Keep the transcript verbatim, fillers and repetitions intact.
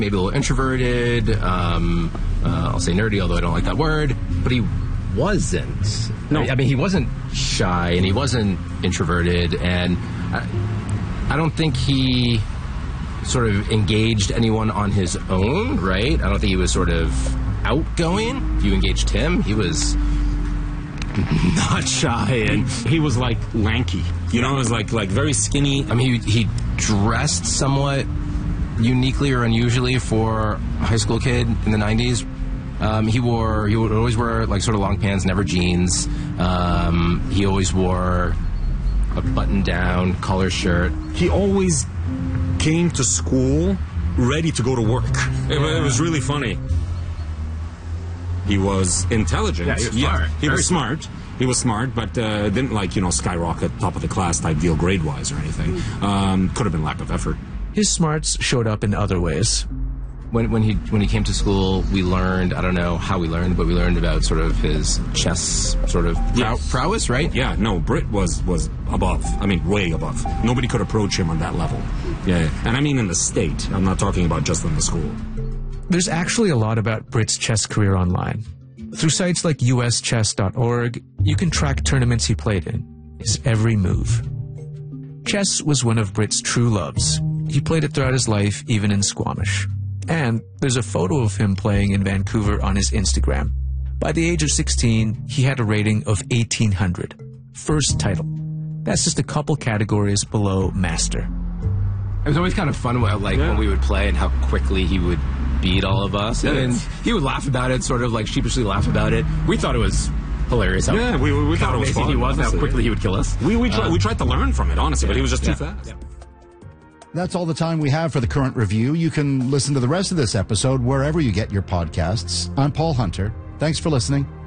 maybe a little introverted, um, uh, I'll say nerdy, although I don't like that word, but he wasn't. No. I mean, he wasn't shy, and he wasn't introverted, and I, I don't think he sort of engaged anyone on his own, right? I don't think he was sort of outgoing. If you engaged him, he was not shy, and he was like lanky. You know, it was like like very skinny. I mean, he, he dressed somewhat uniquely or unusually for a high school kid in the nineties. Um, he wore, he would always wear like sort of long pants, never jeans. Um, he always wore a button-down collar shirt. He always came to school ready to go to work. It, it was really funny. He was intelligent. Yeah, he was smart. Yeah, he Very was smart. He was smart, but uh, didn't like, you know, skyrocket top of the class type deal grade-wise or anything. Um, could have been lack of effort. His smarts showed up in other ways. When, when he when he came to school, we learned, I don't know how we learned, but we learned about sort of his chess sort of prow- Yes. prowess, right? Yeah, no, Britt was, was above. I mean, way above. Nobody could approach him on that level. Yeah, and I mean in the state. I'm not talking about just in the school. There's actually a lot about Britt's chess career online. Through sites like U S chess dot org, you can track tournaments he played in, his every move. Chess was one of Britt's true loves. He played it throughout his life, even in Squamish. And there's a photo of him playing in Vancouver on his Instagram. By the age of sixteen, he had a rating of eighteen hundred. First title. That's just a couple categories below master. It was always kind of fun, like Yeah. when we would play and how quickly he would beat all of us. Yeah. And he would laugh about it, sort of like sheepishly laugh about it. We thought it was hilarious. How Yeah, we, we, we how thought it was amazing fun. he was, and how honestly. quickly he would kill us. We, we, tried, Uh, we tried to learn from it, honestly, but he was just yeah. too fast. Yeah. That's all the time we have for the current review. You can listen to the rest of this episode wherever you get your podcasts. I'm Paul Hunter. Thanks for listening.